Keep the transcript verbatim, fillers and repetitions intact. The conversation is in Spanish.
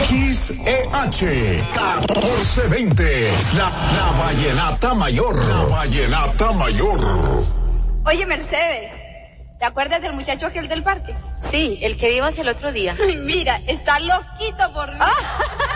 X E H catorce veinte, la, la vallenata mayor, la vallenata mayor. Oye, Mercedes, ¿te acuerdas del muchacho aquel del parque? Sí, el que vimos el otro día. Ay, mira, está loquito por mí.